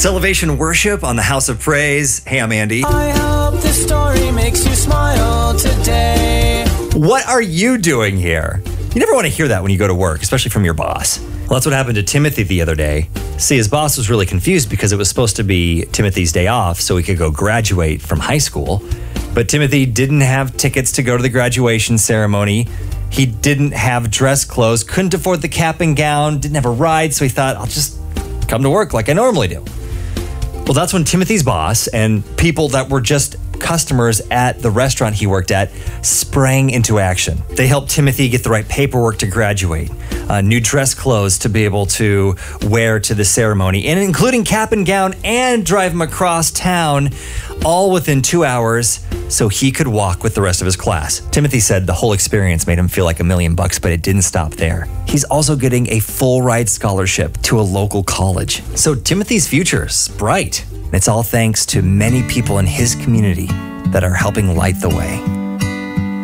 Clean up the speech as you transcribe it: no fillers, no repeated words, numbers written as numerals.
Elevation Worship on the House of Praise. Hey, I'm Andy. I hope this story makes you smile today. What are you doing here? You never want to hear that when you go to work, especially from your boss. Well, that's what happened to Timothy the other day. See, his boss was really confused because it was supposed to be Timothy's day off so he could go graduate from high school. But Timothy didn't have tickets to go to the graduation ceremony. He didn't have dress clothes, couldn't afford the cap and gown, didn't have a ride, so he thought, I'll just come to work like I normally do. Well, that's when Timothy's boss and people that were just customers at the restaurant he worked at sprang into action. They helped Timothy get the right paperwork to graduate, new dress clothes to be able to wear to the ceremony, and including cap and gown, and drive him across town, all within 2 hours so he could walk with the rest of his class. Timothy said the whole experience made him feel like $1 million, but it didn't stop there. He's also getting a full ride scholarship to a local college. So Timothy's future is bright. It's all thanks to many people in his community that are helping light the way.